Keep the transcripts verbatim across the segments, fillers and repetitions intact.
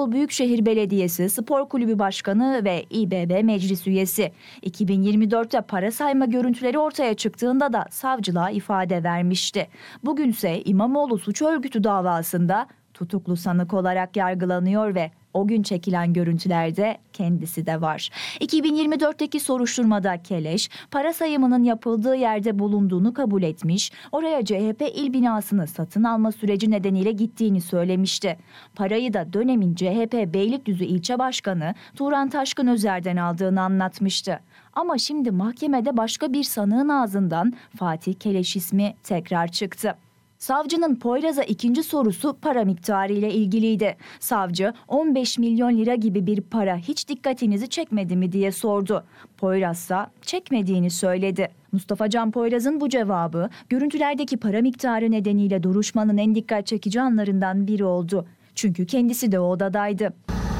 İstanbul Büyükşehir Belediyesi Spor Kulübü Başkanı ve İBB Meclis Üyesi. iki bin yirmi dörtte para sayma görüntüleri ortaya çıktığında da savcılığa ifade vermişti. Bugünse İmamoğlu suç örgütü davasında tutuklu sanık olarak yargılanıyor ve o gün çekilen görüntülerde kendisi de var. iki bin yirmi dörtteki soruşturmada Keleş, para sayımının yapıldığı yerde bulunduğunu kabul etmiş, oraya C H P il binasını satın alma süreci nedeniyle gittiğini söylemişti. Parayı da dönemin C H P Beylikdüzü ilçe başkanı Turan Taşkın Özer'den aldığını anlatmıştı. Ama şimdi mahkemede başka bir sanığın ağzından Fatih Keleş ismi tekrar çıktı. Savcının Poyraz'a ikinci sorusu para miktarı ile ilgiliydi. Savcı on beş milyon lira gibi bir para hiç dikkatinizi çekmedi mi diye sordu. Poyraz ise çekmediğini söyledi. Mustafa Can Poyraz'ın bu cevabı görüntülerdeki para miktarı nedeniyle duruşmanın en dikkat çekici anlarından biri oldu. Çünkü kendisi de o odadaydı.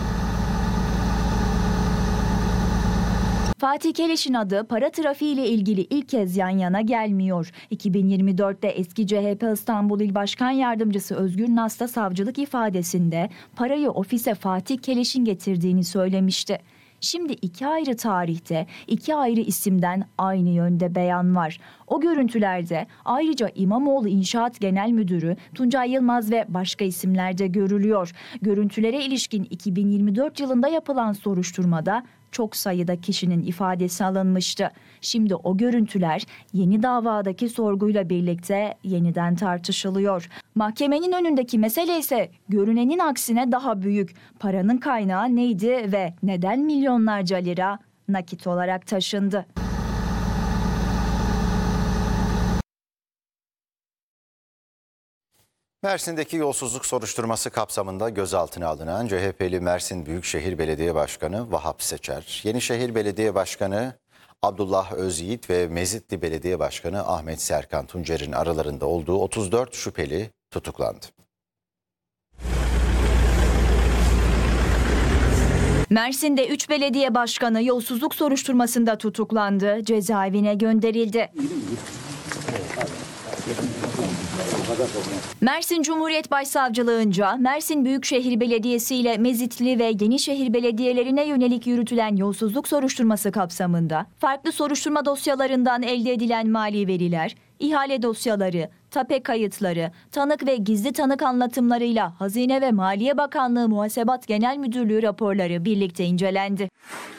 Fatih Keleş'in adı para trafiği ile ilgili ilk kez yan yana gelmiyor. iki bin yirmi dörtte eski C H P İstanbul İl Başkan Yardımcısı Özgür Nasta savcılık ifadesinde parayı ofise Fatih Keleş'in getirdiğini söylemişti. Şimdi iki ayrı tarihte, iki ayrı isimden aynı yönde beyan var. O görüntülerde ayrıca İmamoğlu İnşaat Genel Müdürü Tuncay Yılmaz ve başka isimler de görülüyor. Görüntülere ilişkin iki bin yirmi dört yılında yapılan soruşturmada çok sayıda kişinin ifadesi alınmıştı. Şimdi o görüntüler yeni davadaki sorguyla birlikte yeniden tartışılıyor. Mahkemenin önündeki mesele ise görünenin aksine daha büyük. Paranın kaynağı neydi ve neden milyonlarca lira nakit olarak taşındı? Mersin'deki yolsuzluk soruşturması kapsamında gözaltına alınan C H P'li Mersin Büyükşehir Belediye Başkanı Vahap Seçer, Yenişehir Belediye Başkanı Abdullah Özyiğit ve Mezitli Belediye Başkanı Ahmet Serkan Tuncer'in aralarında olduğu otuz dört şüpheli tutuklandı. Mersin'de üç belediye başkanı yolsuzluk soruşturmasında tutuklandı, cezaevine gönderildi. Mersin Cumhuriyet Başsavcılığınca Mersin Büyükşehir Belediyesi ile Mezitli ve Yenişehir belediyelerine yönelik yürütülen yolsuzluk soruşturması kapsamında farklı soruşturma dosyalarından elde edilen mali veriler, ihale dosyaları, tape kayıtları, tanık ve gizli tanık anlatımlarıyla Hazine ve Maliye Bakanlığı Muhasebat Genel Müdürlüğü raporları birlikte incelendi.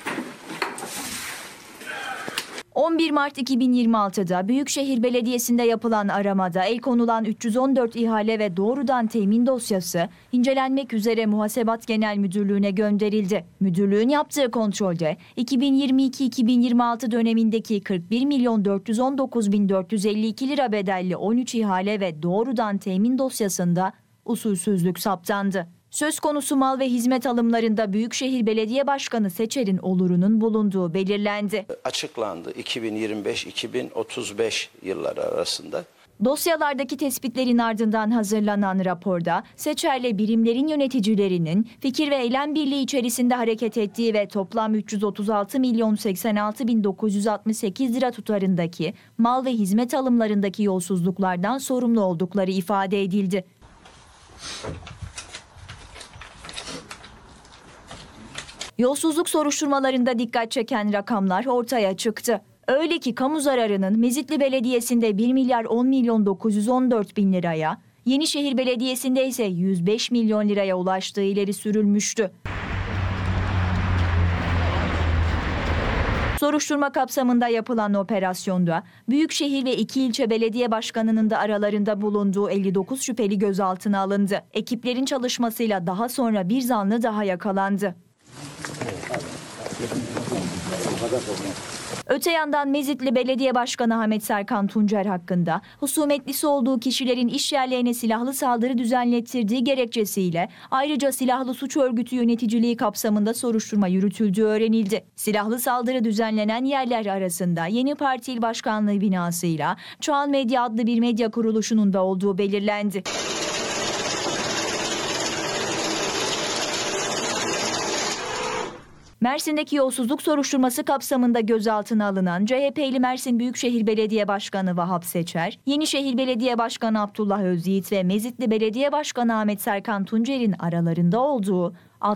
on bir Mart iki bin yirmi altıda Büyükşehir Belediyesi'nde yapılan aramada el konulan üç yüz on dört ihale ve doğrudan temin dosyası incelenmek üzere Muhasebat Genel Müdürlüğü'ne gönderildi. Müdürlüğün yaptığı kontrolde iki bin yirmi iki iki bin yirmi altı dönemindeki kırk bir milyon dört yüz on dokuz bin dört yüz elli iki lira bedelli on üç ihale ve doğrudan temin dosyasında usulsüzlük saptandı. Söz konusu mal ve hizmet alımlarında Büyükşehir Belediye Başkanı Seçer'in olurunun bulunduğu belirlendi. Açıklandı iki bin yirmi beş iki bin otuz beş yılları arasında. Dosyalardaki tespitlerin ardından hazırlanan raporda Seçer'le birimlerin yöneticilerinin fikir ve eylem birliği içerisinde hareket ettiği ve toplam üç yüz otuz altı milyon seksen altı bin dokuz yüz altmış sekiz lira tutarındaki mal ve hizmet alımlarındaki yolsuzluklardan sorumlu oldukları ifade edildi. Yolsuzluk soruşturmalarında dikkat çeken rakamlar ortaya çıktı. Öyle ki kamu zararının Mezitli Belediyesi'nde bir milyar on milyon dokuz yüz on dört bin liraya, Yenişehir Belediyesi'nde ise yüz beş milyon liraya ulaştığı ileri sürülmüştü. Soruşturma kapsamında yapılan operasyonda Büyükşehir ve iki ilçe belediye başkanının da aralarında bulunduğu elli dokuz şüpheli gözaltına alındı. Ekiplerin çalışmasıyla daha sonra bir zanlı daha yakalandı. Öte yandan Mezitli Belediye Başkanı Ahmet Serkan Tuncer hakkında husumetlisi olduğu kişilerin iş yerlerine silahlı saldırı düzenlettirdiği gerekçesiyle ayrıca silahlı suç örgütü yöneticiliği kapsamında soruşturma yürütüldüğü öğrenildi. Silahlı saldırı düzenlenen yerler arasında Yeni Parti İl Başkanlığı binasıyla Çağan Medya adlı bir medya kuruluşunun da olduğu belirlendi. Mersin'deki yolsuzluk soruşturması kapsamında gözaltına alınan C H P'li Mersin Büyükşehir Belediye Başkanı Vahap Seçer, Yenişehir Belediye Başkanı Abdullah Özyiğit ve Mezitli Belediye Başkanı Ahmet Serkan Tuncer'in aralarında olduğu